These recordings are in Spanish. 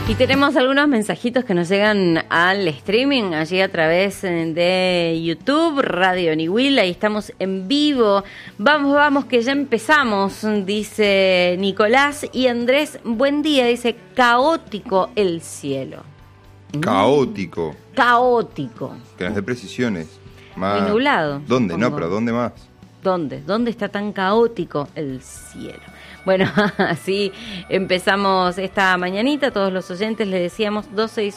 Y tenemos algunos mensajitos que nos llegan al streaming, allí a través de YouTube, Radio Niwil, ahí estamos en vivo. Vamos, que ya empezamos, dice Nicolás. Y Andrés, buen día, dice, caótico el cielo. Caótico. Caótico. Que nos dé precisiones. Muy nublado. ¿Dónde? Supongo. No, pero ¿dónde más? ¿Dónde está tan caótico el cielo? Bueno, así empezamos esta mañanita. Todos los oyentes le decíamos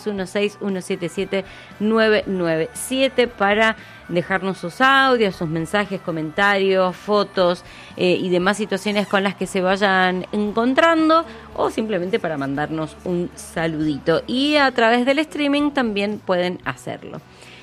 2616-177-997 para dejarnos sus audios, sus mensajes, comentarios, fotos y demás situaciones con las que se vayan encontrando, o simplemente para mandarnos un saludito. Y a través del streaming también pueden hacerlo.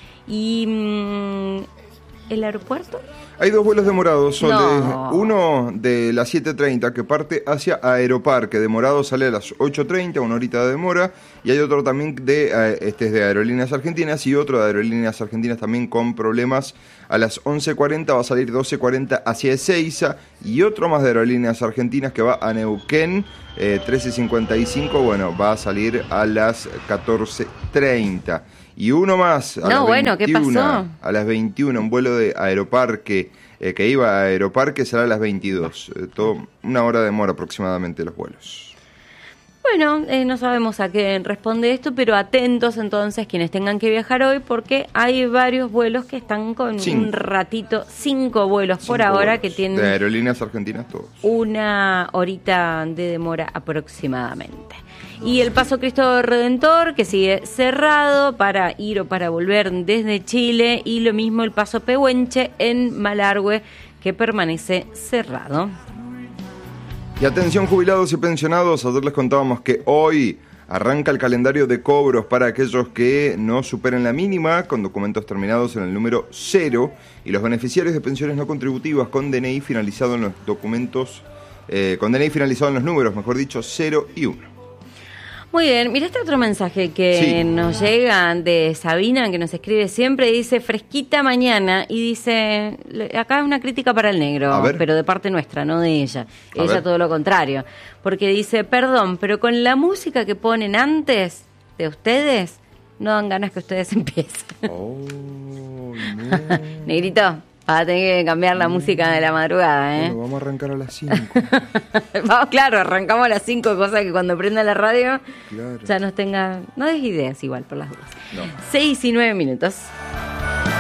¿Y el aeropuerto? Hay 2 vuelos demorados, Sole. No. Uno de las 7:30 que parte hacia Aeroparque. Demorado sale a las 8:30, 1 horita de demora. Y hay otro también de Aerolíneas Argentinas y otro de Aerolíneas Argentinas también con problemas. A las 11:40 va a salir 12:40 hacia Ezeiza. Y otro más de Aerolíneas Argentinas que va a Neuquén, 13:55. Bueno, va a salir a las 14:30. Y uno más a las 21, ¿qué pasó? A las 21, un vuelo de Aeroparque, que iba a Aeroparque, será a las 22. Todo 1 hora de demora aproximadamente los vuelos. Bueno, no sabemos a qué responde esto, pero atentos entonces quienes tengan que viajar hoy, porque hay varios vuelos que están con un ratito, 5 vuelos por ahora, que tienen de Aerolíneas Argentinas todos. 1 horita de demora aproximadamente. Y el Paso Cristo Redentor, que sigue cerrado para ir o para volver desde Chile, y lo mismo el Paso Pehuenche en Malargüe, que permanece cerrado. Y atención jubilados y pensionados, ayer les contábamos que hoy arranca el calendario de cobros para aquellos que no superen la mínima, con documentos terminados en el número 0, y los beneficiarios de pensiones no contributivas con DNI finalizado en los documentos, con DNI finalizado en los números, mejor dicho, 0 y 1. Muy bien, mira este otro mensaje que nos llega de Sabina, que nos escribe siempre, y dice, fresquita mañana, y dice, acá es una crítica para el negro, pero de parte nuestra, no de ella. Ella todo lo contrario, porque dice, perdón, pero con la música que ponen antes de ustedes, no dan ganas que ustedes empiecen. Oh, no. Negrito, vas a tener que cambiar la música de la madrugada, Bueno, vamos a arrancar a las 5. Vamos, claro, arrancamos a las 5, cosa que cuando prenda la radio claro. ya nos tenga... No des ideas igual, por las dudas. No. 6 y 9 minutos.